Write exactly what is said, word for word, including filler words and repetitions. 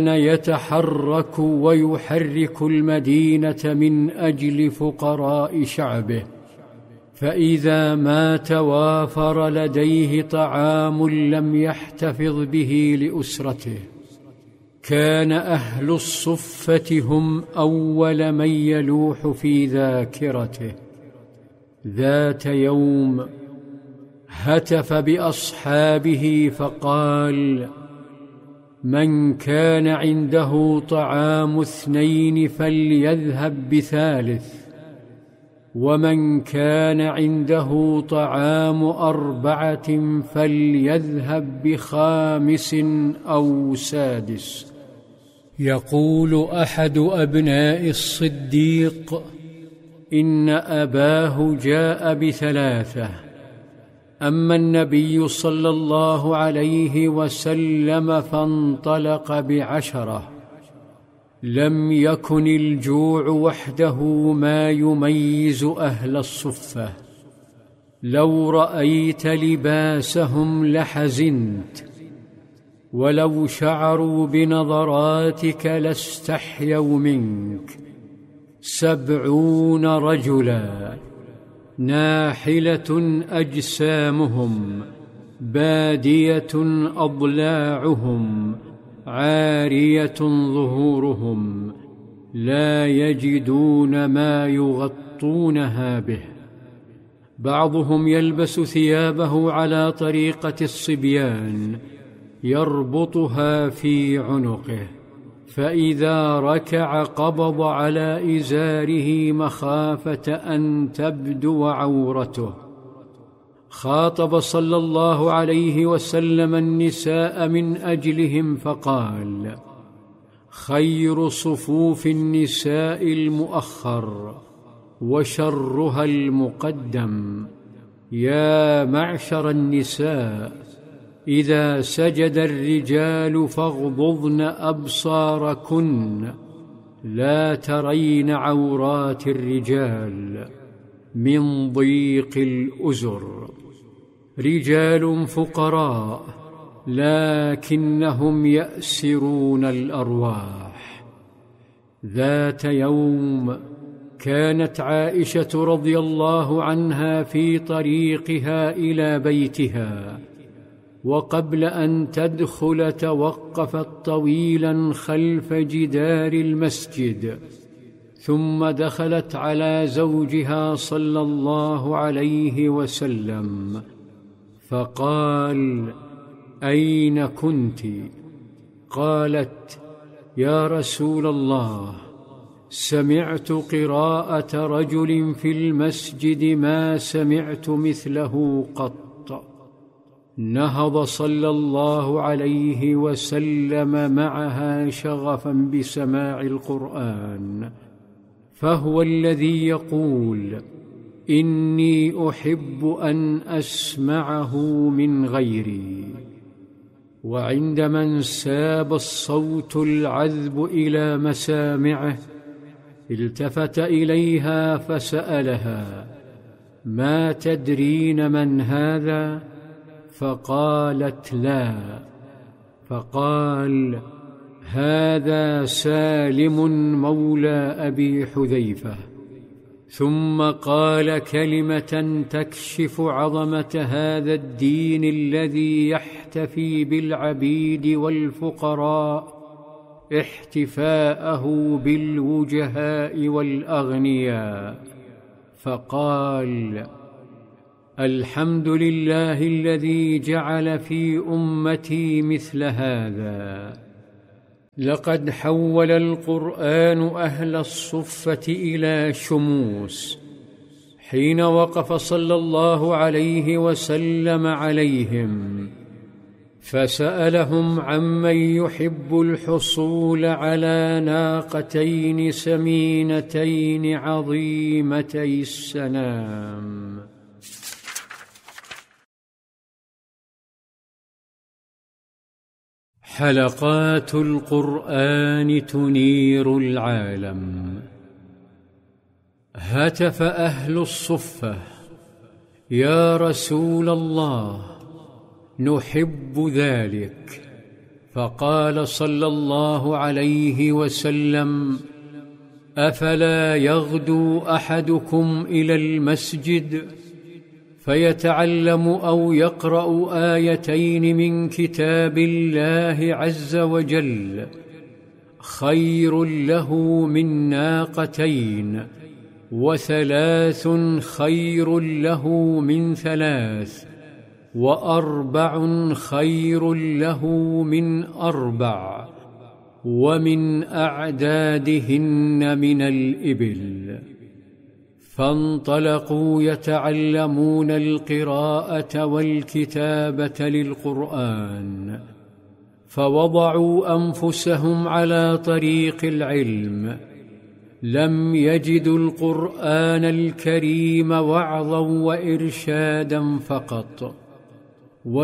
يتحرك ويحرك المدينة من أجل فقراء شعبه، فإذا ما توافر لديه طعام لم يحتفظ به لأسرته كان أهل الصفة هم أول من يلوح في ذاكرته. ذات يوم هتف بأصحابه فقال: من كان عنده طعام اثنين فليذهب بثالث، ومن كان عنده طعام أربعة فليذهب بخامس أو سادس. يقول أحد أبناء الصديق: إن أباه جاء بثلاثة، أما النبي صلى الله عليه وسلم فانطلق بعشرة. لم يكن الجوع وحده ما يميز أهل الصفة، لو رأيت لباسهم لحزنت، ولو شعروا بنظراتك لاستحيوا منك. سبعون رجلا ناحلة أجسامهم، بادية أضلاعهم، عارية ظهورهم، لا يجدون ما يغطونها به. بعضهم يلبس ثيابه على طريقة الصبيان، يربطها في عنقه، فإذا ركع قبض على إزاره مخافة أن تبدو عورته. خاطب صلى الله عليه وسلم النساء من أجلهم فقال: خير صفوف النساء المؤخر، وشرها المقدم. يا معشر النساء، إذا سجد الرجال فاغضضن أبصاركن، لا ترين عورات الرجال من ضيق الأزر. رجال فقراء لكنهم يأسرون الأرواح. ذات يوم كانت عائشة رضي الله عنها في طريقها إلى بيتها، وقبل أن تدخل توقفت طويلا خلف جدار المسجد، ثم دخلت على زوجها صلى الله عليه وسلم فقال: أين كنت؟ قالت: يا رسول الله، سمعت قراءة رجل في المسجد ما سمعت مثله قط. نهض صلى الله عليه وسلم معها شغفا بسماع القرآن، فهو الذي يقول: إني أحب أن أسمعه من غيري. وعندما انساب الصوت العذب إلى مسامعه التفت إليها فسألها: ما تدرين من هذا؟ فقالت: لا. فقال: هذا سالم مولى أبي حذيفة. ثم قال كلمة تكشف عظمة هذا الدين الذي يحتفي بالعبيد والفقراء احتفاءه بالوجهاء والأغنياء، فقال: الحمد لله الذي جعل في أمتي مثل هذا. لقد حول القرآن أهل الصفة إلى شموس حين وقف صلى الله عليه وسلم عليهم، فسألهم عمن يحب الحصول على ناقتين سمينتين عظيمتي السنام. حلقات القرآن تنير العالم. هتف أهل الصفة: يا رسول الله، نحب ذلك، فقال صلى الله عليه وسلم: أفلا يغدو أحدكم إلى المسجد فيتعلم أو يقرأ آيتين من كتاب الله عز وجل خير له من ناقتين، وثلاث خير له من ثلاث، وأربع خير له من أربع، ومن أعدادهن من الإبل. فانطلقوا يتعلمون القراءة والكتابة للقرآن، فوضعوا أنفسهم على طريق العلم. لم يجدوا القرآن الكريم وعظا وإرشادا فقط،